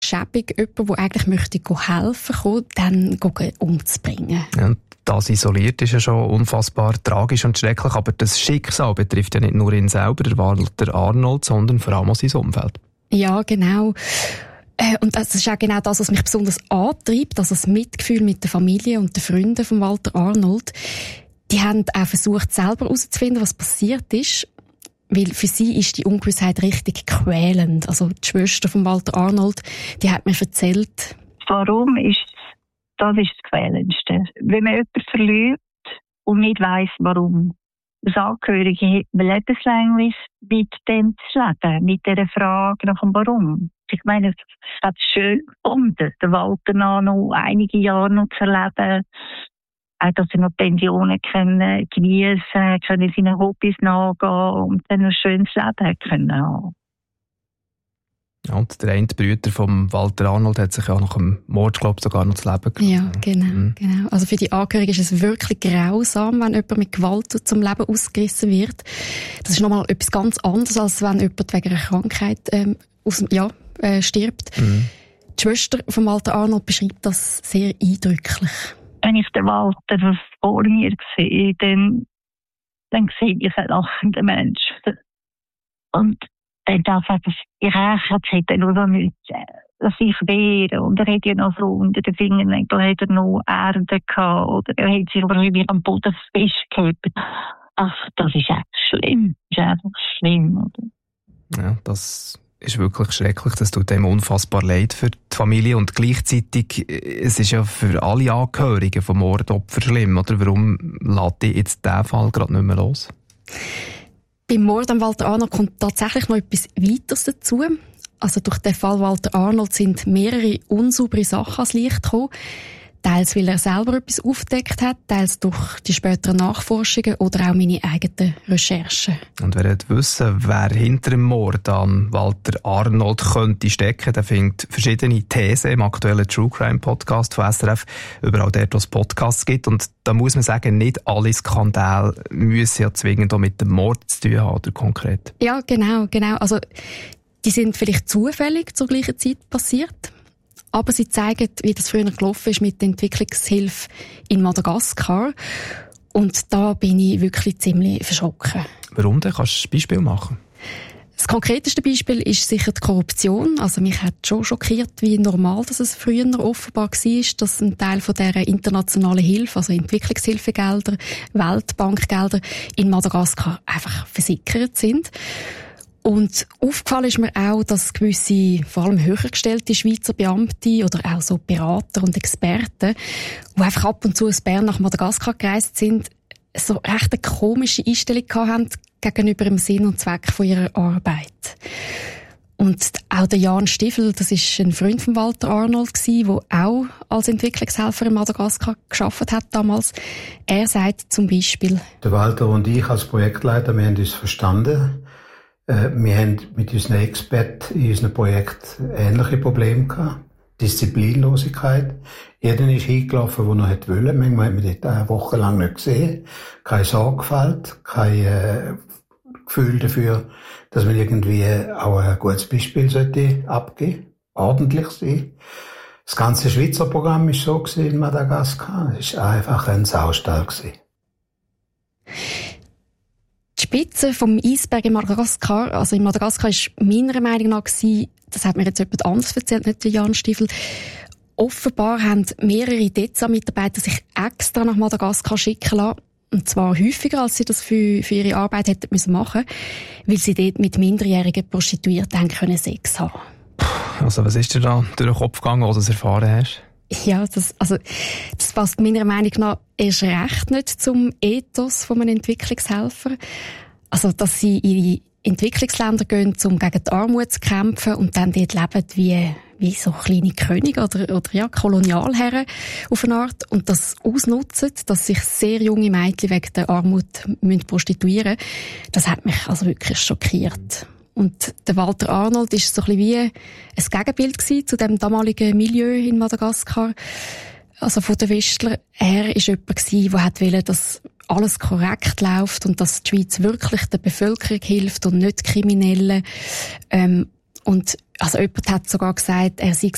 schäbig jemanden, der eigentlich möchte helfen kommen, dann umzubringen. Ja, das isoliert ist ja schon unfassbar tragisch und schrecklich, aber das Schicksal betrifft ja nicht nur ihn selber, der Walter Arnold, sondern vor allem auch sein Umfeld. Ja, genau. Und das ist auch genau das, was mich besonders antreibt, also das Mitgefühl mit der Familie und den Freunden von Walter Arnold. Die haben auch versucht, selber herauszufinden, was passiert ist. Weil für sie ist die Ungewissheit richtig quälend. Also die Schwester von Walter Arnold, die hat mir erzählt. Warum ist das Quälendste? Wenn man jemanden verliert und nicht weiss, warum. Als Angehörige hat man lebenslänglich mit dem zu leben, mit dieser Frage nach dem Warum. Ich meine, es hat schön gefunden, den Walter noch einige Jahre noch zu erleben. Auch, dass sie noch Pensionen können geniessen können, seinen Hobbys nachgehen und dann ein schönes Leben können haben. Ja, und der eine Bruder von Walter Arnold hat sich ja nach dem Mord, glaube ich, sogar noch das Leben genommen. Ja, genau. Also für die Angehörigen ist es wirklich grausam, wenn jemand mit Gewalt zum Leben ausgerissen wird. Das ist nochmal etwas ganz anderes, als wenn jemand wegen einer Krankheit stirbt. Die Schwester von Walter Arnold beschreibt das sehr eindrücklich. Wenn ich den Walter vor mir sehe, dann sehe ich einen lachenden Menschen. Und dann darf ich hätte nur so nichts, sich wehren. Und er hat ja noch so unter den Fingernägeln hat er noch Erde gehabt. Oder er hat sich aber wieder am Boden festgehalten. Ach, das ist echt schlimm. Das ist einfach schlimm, oder? Ja, das ist wirklich schrecklich. Das tut einem unfassbar leid für die Familie. Und gleichzeitig, es ist ja für alle Angehörigen vom Mordopfer schlimm, oder? Warum lässt dich jetzt diesen Fall gerade nicht mehr los? Beim Mord an Walter Arnold kommt tatsächlich noch etwas Weiteres dazu. Also durch den Fall Walter Arnold sind mehrere unsaubere Sachen ans Licht gekommen. Teils, weil er selber etwas aufgedeckt hat, teils durch die späteren Nachforschungen oder auch meine eigenen Recherchen. Und wer wissen, wer hinter dem Mord an Walter Arnold könnte stecken, der findet verschiedene Thesen im aktuellen True Crime Podcast von SRF, überall dort, wo es Podcasts gibt. Und da muss man sagen, nicht alle Skandale müssen ja zwingend auch mit dem Mord zu tun haben, oder konkret. Ja, genau. Also, die sind vielleicht zufällig zur gleichen Zeit passiert. Aber sie zeigen, wie das früher gelaufen ist mit der Entwicklungshilfe in Madagaskar. Und da bin ich wirklich ziemlich verschrocken. Warum denn? Kannst du ein Beispiel machen? Das konkreteste Beispiel ist sicher die Korruption. Also mich hat schon schockiert, wie normal das es früher offenbar war, dass ein Teil von dieser internationalen Hilfe, also Entwicklungshilfegelder, Weltbankgelder in Madagaskar einfach versickert sind. Und aufgefallen ist mir auch, dass gewisse, vor allem höher gestellte Schweizer Beamte oder auch so Berater und Experten, die einfach ab und zu aus Bern nach Madagaskar gereist sind, so recht eine komische Einstellung hatten gegenüber dem Sinn und Zweck von ihrer Arbeit. Und auch der Jan Stiefel, das ist ein Freund von Walter Arnold gsi, der auch als Entwicklungshelfer in Madagaskar gearbeitet hat damals. Er sagt zum Beispiel: Der Walter und ich als Projektleiter, wir haben uns verstanden. Wir haben mit unseren Experten in unserem Projekt ähnliche Probleme gehabt. Disziplinlosigkeit. Jeder ist hingelaufen, der noch wollte. Manchmal hat man dort eine Woche lang nicht gesehen. Keine Sorgfalt, kein Gefühl dafür, dass man irgendwie auch ein gutes Beispiel sollte abgeben, ordentlich sein. Das ganze Schweizer Programm war so in Madagaskar. Es war einfach ein Saustall. Die Spitze vom Eisberg in Madagaskar, also in Madagaskar ist meiner Meinung nach gewesen, das hat mir jetzt jemand anderes erzählt, nicht der Jan Stiefel. Offenbar haben mehrere DEZA-Mitarbeiter sich extra nach Madagaskar schicken lassen. Und zwar häufiger, als sie das für ihre Arbeit hätten machen müssen, weil sie dort mit minderjährigen Prostituierten können Sex haben. Also was ist dir da durch den Kopf gegangen, als du das erfahren hast? Ja, das passt meiner Meinung nach erst recht nicht zum Ethos von einem Entwicklungshelfer. Also, dass sie in die Entwicklungsländer gehen, um gegen die Armut zu kämpfen und dann dort leben wie so kleine Könige oder Kolonialherren auf eine Art und das ausnutzen, dass sich sehr junge Mädchen wegen der Armut prostituieren müssen. Das hat mich also wirklich schockiert. Und der Walter Arnold ist so ein bisschen wie ein Gegenbild gewesen zu dem damaligen Milieu in Madagaskar. Also von den Westlern. Er war jemand gewesen, der wollte, dass alles korrekt läuft und dass die Schweiz wirklich der Bevölkerung hilft und nicht Kriminellen. Und also jemand hat sogar gesagt, er sei